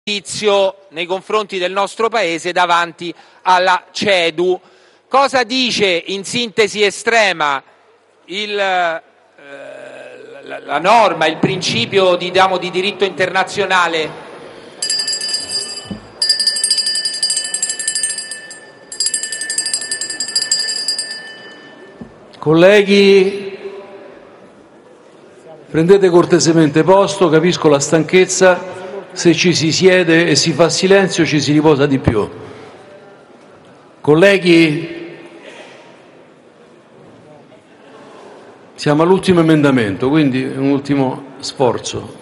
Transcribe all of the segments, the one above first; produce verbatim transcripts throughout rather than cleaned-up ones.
giudizio nei confronti del nostro Paese davanti alla CEDU. Cosa dice in sintesi estrema il, eh, la, la norma, il principio diciamo, di diritto internazionale? Colleghi, prendete cortesemente posto, capisco la stanchezza, se ci si siede e si fa silenzio ci si riposa di più. Colleghi, siamo all'ultimo emendamento, quindi un ultimo sforzo.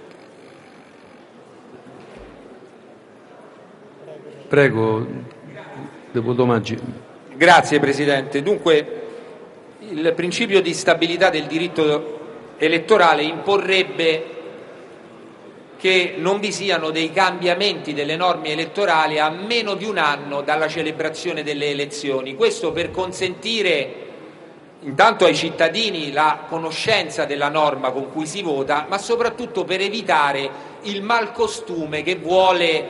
Prego, deputato Maggi. Grazie Presidente. Dunque, il principio di stabilità del diritto elettorale imporrebbe che non vi siano dei cambiamenti delle norme elettorali a meno di un anno dalla celebrazione delle elezioni. Questo per consentire intanto ai cittadini la conoscenza della norma con cui si vota, ma soprattutto per evitare il malcostume che vuole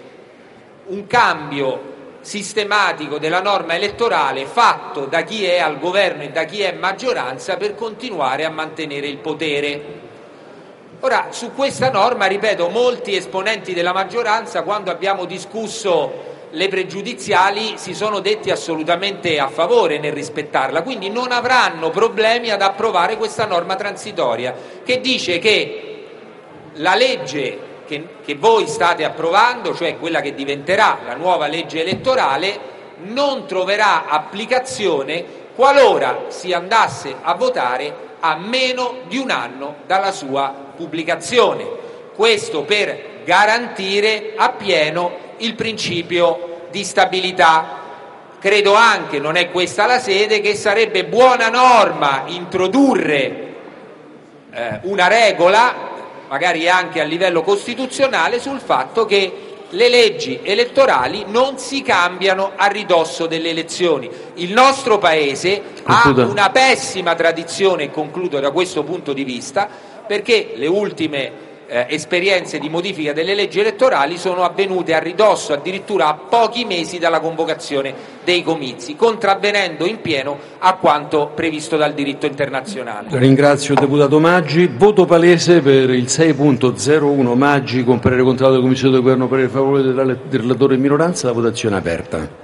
un cambio sistematico della norma elettorale fatto da chi è al governo e da chi è maggioranza per continuare a mantenere il potere. Ora, su questa norma, ripeto, molti esponenti della maggioranza, quando abbiamo discusso le pregiudiziali, si sono detti assolutamente a favore nel rispettarla, quindi non avranno problemi ad approvare questa norma transitoria che dice che la legge che, che voi state approvando, cioè quella che diventerà la nuova legge elettorale, non troverà applicazione qualora si andasse a votare a meno di un anno dalla sua pubblicazione. Questo per garantire appieno il principio di stabilità. Credo anche, non è questa la sede, che sarebbe buona norma introdurre eh, una regola, magari anche a livello costituzionale, sul fatto che le leggi elettorali non si cambiano a ridosso delle elezioni. Il nostro Paese Concluda. ha una pessima tradizione, e concludo da questo punto di vista, perché le ultime eh, esperienze di modifica delle leggi elettorali sono avvenute a ridosso, addirittura a pochi mesi dalla convocazione dei comizi, contravvenendo in pieno a quanto previsto dal diritto internazionale. Ringrazio il deputato Maggi. Voto palese per il sei punto zero uno Maggi con parere contrario della Commissione del Governo, parere favorevole del relatore in minoranza. La votazione è aperta.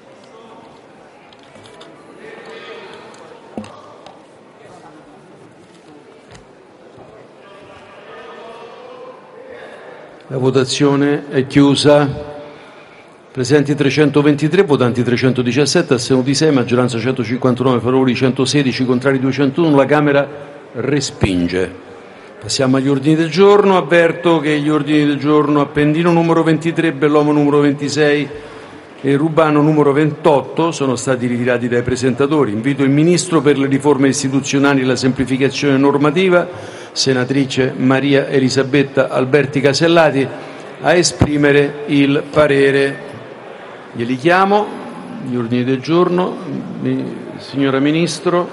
La votazione è chiusa. Presenti trecentoventitré, votanti trecentodiciassette, astenuti sei, maggioranza centocinquantanove, favorevoli centosedici, contrari duecentouno. La Camera respinge. Passiamo agli ordini del giorno. Avverto che gli ordini del giorno Appendino numero ventitré, Bellomo numero ventisei e Rubano numero ventotto sono stati ritirati dai presentatori. Invito il Ministro per le riforme istituzionali e la semplificazione normativa, senatrice Maria Elisabetta Alberti Casellati, a esprimere il parere. Glieli chiamo, gli ordini del giorno. Signora Ministro.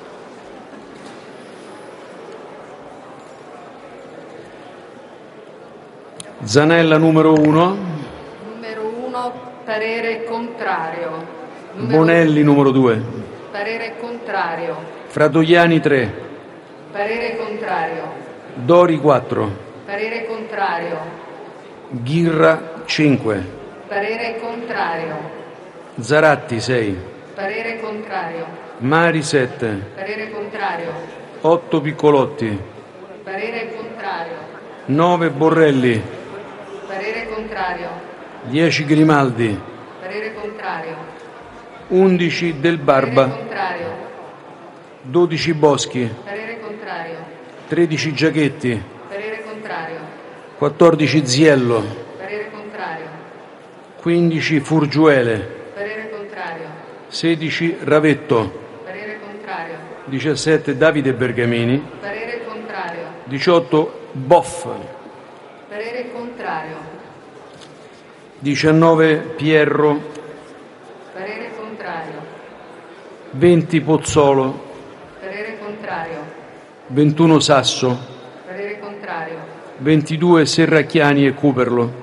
Zanella numero uno. Numero uno, parere contrario. Numero Bonelli numero due. Parere contrario. Fratoiani tre. Parere contrario. Dori quattro. Parere contrario. Ghirra cinque. Parere contrario. Zaratti sei. Parere contrario. Mari sette. Parere contrario. otto Piccolotti. Parere contrario. nove Borrelli. Parere contrario. dieci Grimaldi. Parere contrario. undici Del Barba. Parere contrario. dodici Boschi. Parere contrario. tredici Giachetti. Parere contrario. quattordici Ziello. Parere contrario. quindici Furgiuele. Parere contrario. sedici Ravetto. Parere contrario. diciassette Davide Bergamini. Parere contrario. diciotto Boff. Parere contrario. diciannove Pierro. Parere contrario. venti Pozzolo. Parere contrario. ventuno Sasso. Parere contrario. ventidue Serracchiani e Cuperlo.